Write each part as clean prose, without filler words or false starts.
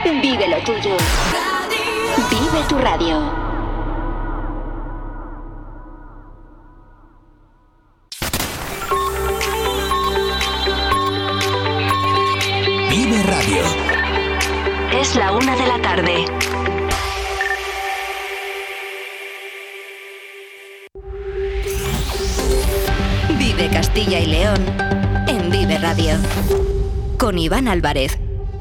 Vive lo tuyo. Vive tu radio. Vive Radio. Es la 1 de la tarde. Vive Castilla y León en Vive Radio. Con Iván Álvarez.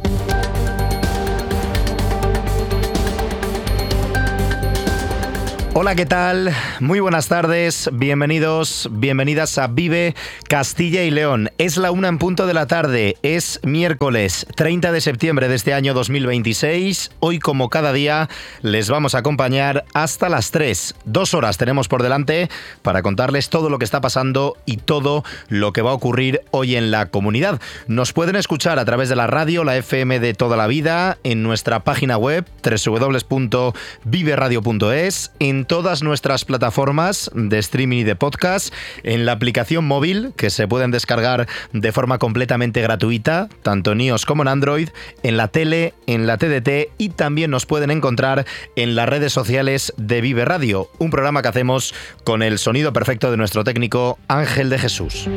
Hola, ¿qué tal? Muy buenas tardes, bienvenidos, bienvenidas a Vive Castilla y León. Es la 1 en punto de la tarde, es miércoles 30 de septiembre de este año 2026. Hoy, como cada día, les vamos a acompañar hasta las 3. 2 horas tenemos por delante para contarles todo lo que está pasando y todo lo que va a ocurrir hoy en la comunidad. Nos pueden escuchar a través de la radio, la FM de toda la vida, en nuestra página web www.viveradio.es, en todas nuestras plataformas de streaming y de podcast, en la aplicación móvil que se pueden descargar de forma completamente gratuita, tanto en iOS como en Android, en la tele, en la TDT, y también nos pueden encontrar en las redes sociales de Vive Radio, un programa que hacemos con el sonido perfecto de nuestro técnico Ángel de Jesús.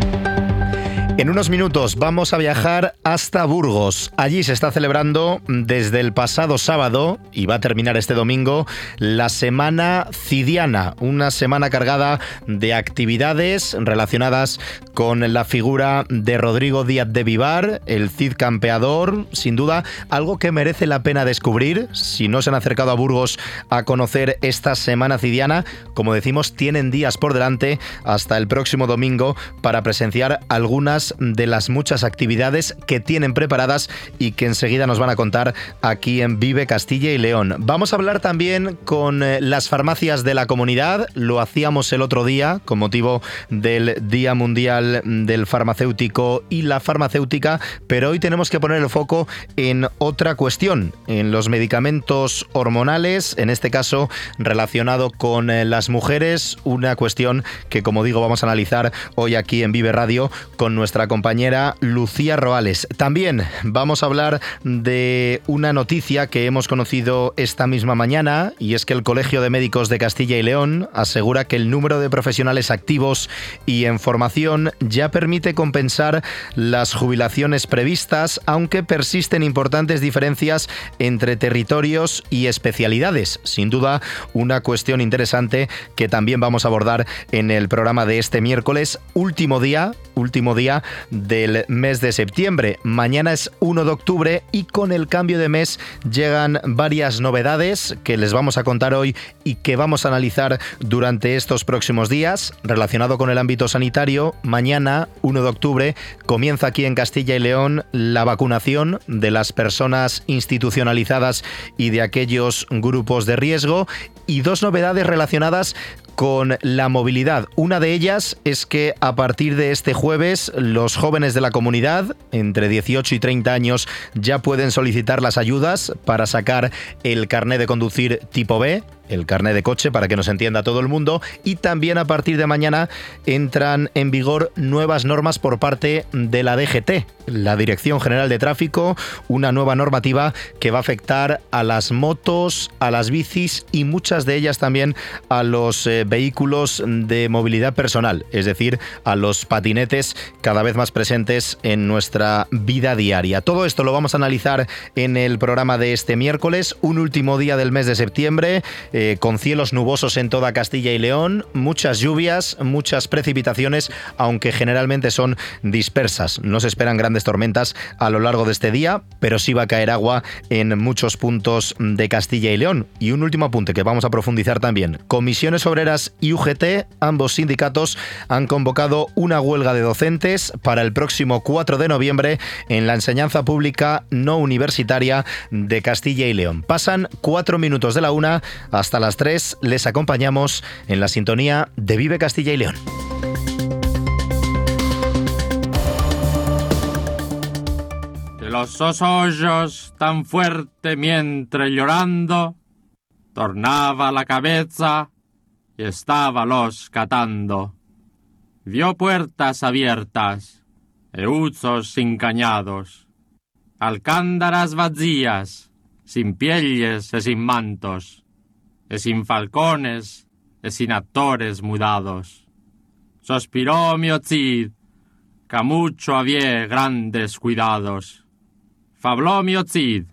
En unos minutos vamos a viajar hasta Burgos. Allí se está celebrando desde el pasado sábado y va a terminar este domingo la Semana Cidiana, una semana cargada de actividades relacionadas con la figura de Rodrigo Díaz de Vivar, el Cid campeador. Sin duda, algo que merece la pena descubrir. Si no se han acercado a Burgos a conocer esta Semana Cidiana, como decimos, tienen días por delante hasta el próximo domingo para presenciar algunas de las muchas actividades que tienen preparadas y que enseguida nos van a contar aquí en Vive Castilla y León. Vamos a hablar también con las farmacias de la comunidad. Lo hacíamos el otro día con motivo del Día Mundial del Farmacéutico y la Farmacéutica, pero hoy tenemos que poner el foco en otra cuestión, en los medicamentos hormonales, en este caso relacionado con las mujeres, una cuestión que, como digo, vamos a analizar hoy aquí en Vive Radio con nuestra compañera Lucía Roales. También vamos a hablar de una noticia que hemos conocido esta misma mañana, y es que el Colegio de Médicos de Castilla y León asegura que el número de profesionales activos y en formación ya permite compensar las jubilaciones previstas, aunque persisten importantes diferencias entre territorios y especialidades. Sin duda, una cuestión interesante que también vamos a abordar en el programa de este miércoles, último día del mes de septiembre. Mañana es 1 de octubre y con el cambio de mes llegan varias novedades que les vamos a contar hoy y que vamos a analizar durante estos próximos días. Relacionado con el ámbito sanitario, mañana, 1 de octubre, comienza aquí en Castilla y León la vacunación de las personas institucionalizadas y de aquellos grupos de riesgo, y 2 novedades relacionadas con la movilidad. Una de ellas es que a partir de este jueves los jóvenes de la comunidad entre 18 y 30 años ya pueden solicitar las ayudas para sacar el carné de conducir tipo B, el carné de coche, para que nos entienda todo el mundo, y también a partir de mañana entran en vigor nuevas normas por parte de la DGT, la Dirección General de Tráfico, una nueva normativa que va a afectar a las motos, a las bicis y muchas de ellas también a los vehículos de movilidad personal, es decir, a los patinetes cada vez más presentes en nuestra vida diaria. Todo esto lo vamos a analizar en el programa de este miércoles, un último día del mes de septiembre, con cielos nubosos en toda Castilla y León, muchas lluvias, muchas precipitaciones, aunque generalmente son dispersas. No se esperan grandes tormentas a lo largo de este día, pero sí va a caer agua en muchos puntos de Castilla y León. Y un último apunte que vamos a profundizar también. Comisiones Obreras y UGT, ambos sindicatos, han convocado una huelga de docentes para el próximo 4 de noviembre en la enseñanza pública no universitaria de Castilla y León. Pasan 4 minutos de la 1, hasta las 3 les acompañamos en la sintonía de Vive Castilla y León. De los ojos tan fuerte mientras llorando, tornaba la cabeza y estábalos catando. Vio puertas abiertas e usos encañados. alcándaras vacías, sin pielles e sin mantos, e sin falcones e sin actores mudados. Sospiró mi Cid, que mucho había grandes cuidados. Fabló mi Cid,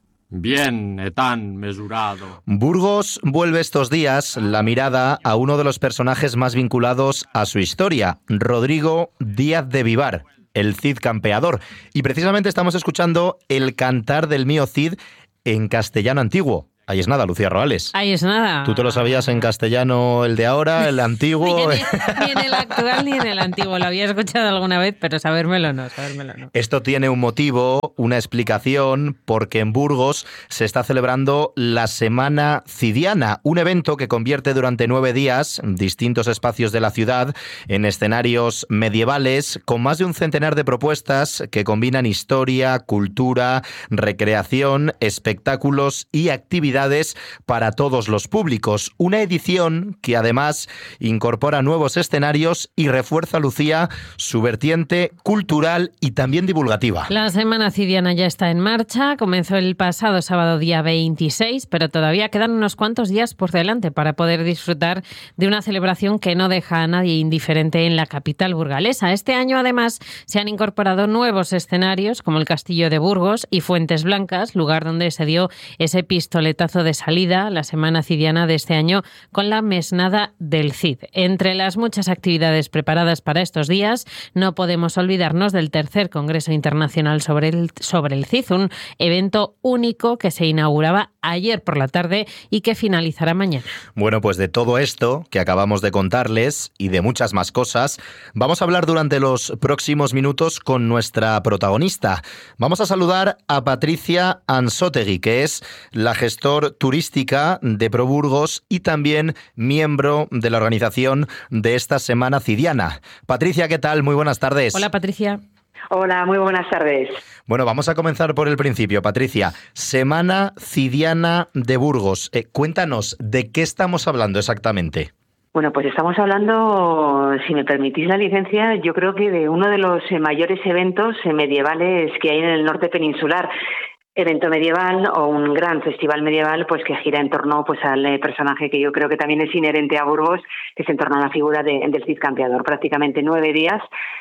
bien y tan mesurado. Burgos vuelve estos días la mirada a uno de los personajes más vinculados a su historia, Rodrigo Díaz de Vivar, el Cid campeador. Y precisamente estamos escuchando el cantar del mío Cid en castellano antiguo. Ahí es nada, Lucía Roales. Ahí es nada. ¿Tú te lo sabías en castellano el de ahora, el antiguo? Ni en el actual ni en el antiguo. Lo había escuchado alguna vez, pero sabérmelo no. Esto tiene un motivo, una explicación, porque en Burgos se está celebrando la Semana Cidiana, un evento que convierte durante 9 días distintos espacios de la ciudad en escenarios medievales con más de un centenar de propuestas que combinan historia, cultura, recreación, espectáculos y actividades para todos los públicos. Una edición que además incorpora nuevos escenarios y refuerza, Lucía, su vertiente cultural y también divulgativa. La Semana Cidiana ya está en marcha. Comenzó el pasado sábado día 26, pero todavía quedan unos cuantos días por delante para poder disfrutar de una celebración que no deja a nadie indiferente en la capital burgalesa. Este año, además, se han incorporado nuevos escenarios como el Castillo de Burgos y Fuentes Blancas, lugar donde se dio ese pistoletazo de salida, la Semana Cidiana de este año, con la Mesnada del Cid. Entre las muchas actividades preparadas para estos días, no podemos olvidarnos del tercer Congreso Internacional sobre el Cid, un evento único que se inauguraba ayer por la tarde y que finalizará mañana. Bueno, pues de todo esto que acabamos de contarles y de muchas más cosas, vamos a hablar durante los próximos minutos con nuestra protagonista. Vamos a saludar a Patricia Ansótegui, que es la gestora turística de ProBurgos y también miembro de la organización de esta Semana Cidiana. Patricia, ¿qué tal? Muy buenas tardes. Hola, Patricia. Hola, muy buenas tardes. Bueno, vamos a comenzar por el principio, Patricia. Semana Cidiana de Burgos. Cuéntanos, ¿de qué estamos hablando exactamente? Bueno, pues estamos hablando, si me permitís la licencia, yo creo que de uno de los mayores eventos medievales que hay en el norte peninsular. Evento medieval o un gran festival medieval, pues que gira en torno pues al personaje que yo creo que también es inherente a Burgos, que es en torno a la figura del Cid campeador. Prácticamente 9 días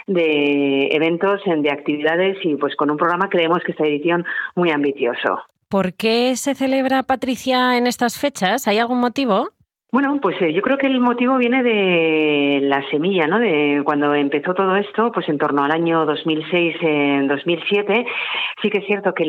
de eventos, de actividades y pues con un programa creemos que esta edición muy ambicioso. ¿Por qué se celebra, Patricia, en estas fechas? ¿Hay algún motivo? Bueno, pues yo creo que el motivo viene de la semilla, ¿no? De cuando empezó todo esto, pues en torno al año 2006-2007, sí que es cierto que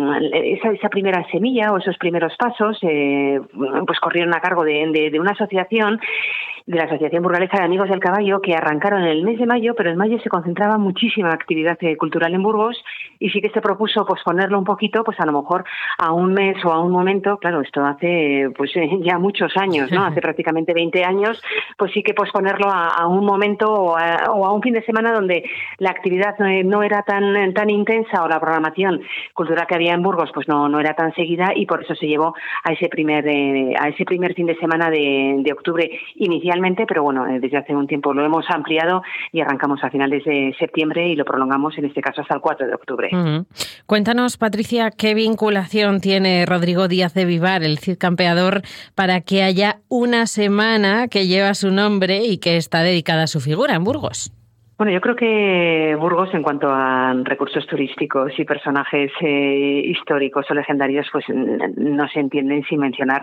esa primera semilla o esos primeros pasos pues corrieron a cargo de una asociación, de la Asociación Burgalesa de Amigos del Caballo, que arrancaron en el mes de mayo, pero en mayo se concentraba muchísima actividad cultural en Burgos y sí que se propuso posponerlo un poquito, pues a lo mejor a un mes o a un momento, claro, esto hace pues ya muchos años, ¿no? Hace prácticamente 20 años, pues sí que posponerlo a un momento o a un fin de semana donde la actividad no era tan intensa o la programación cultural que había en Burgos pues no era tan seguida y por eso se llevó a ese primer fin de semana de octubre inicialmente, pero bueno, desde hace un tiempo lo hemos ampliado y arrancamos a finales de septiembre y lo prolongamos en este caso hasta el 4 de octubre. Uh-huh. Cuéntanos, Patricia, ¿qué vinculación tiene Rodrigo Díaz de Vivar, el Cid campeador, para que haya una semana que lleva su nombre y que está dedicada a su figura en Burgos? Bueno, yo creo que Burgos, en cuanto a recursos turísticos y personajes históricos o legendarios, pues no se entienden sin mencionar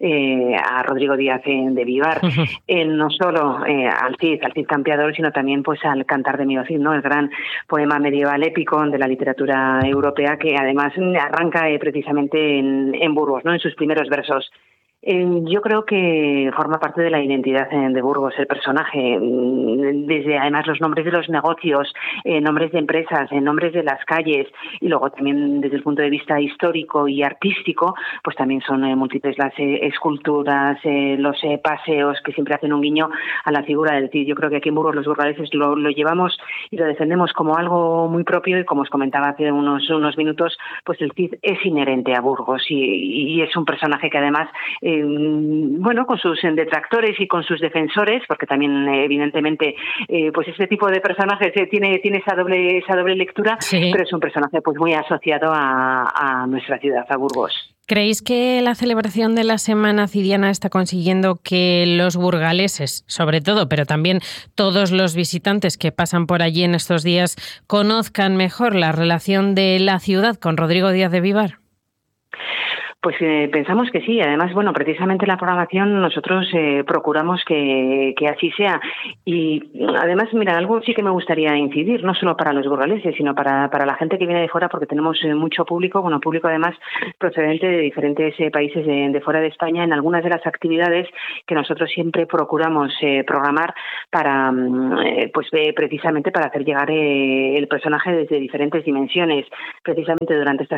a Rodrigo Díaz de Vivar. No solo al Cid campeador, sino también pues al Cantar de mío Cid, ¿no? El gran poema medieval épico de la literatura europea que además arranca precisamente en Burgos, ¿no? En sus primeros versos. Yo creo que forma parte de la identidad de Burgos el personaje, desde además los nombres de los negocios, nombres de empresas, nombres de las calles y luego también desde el punto de vista histórico y artístico, pues también son múltiples las esculturas, los paseos que siempre hacen un guiño a la figura del Cid. Yo creo que aquí en Burgos los burgaleses lo llevamos y lo defendemos como algo muy propio y como os comentaba hace unos minutos, pues el Cid es inherente a Burgos y es un personaje que además bueno, con sus detractores y con sus defensores, porque también evidentemente pues este tipo de personajes tiene esa doble lectura, sí. Pero es un personaje pues muy asociado a nuestra ciudad, a Burgos. ¿Creéis que la celebración de la Semana Cidiana está consiguiendo que los burgaleses, sobre todo, pero también todos los visitantes que pasan por allí en estos días, conozcan mejor la relación de la ciudad con Rodrigo Díaz de Vivar? Pues pensamos que sí. Además, bueno, precisamente la programación nosotros procuramos que así sea. Y además, mira, algo sí que me gustaría incidir, no solo para los burgaleses, sino para la gente que viene de fuera, porque tenemos mucho público, público además procedente de diferentes países de fuera de España, en algunas de las actividades que nosotros siempre procuramos programar para, pues precisamente para hacer llegar el personaje desde diferentes dimensiones. Precisamente durante esta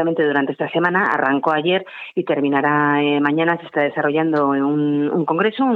semana arrancó ayer y terminará mañana. Se está desarrollando un congreso,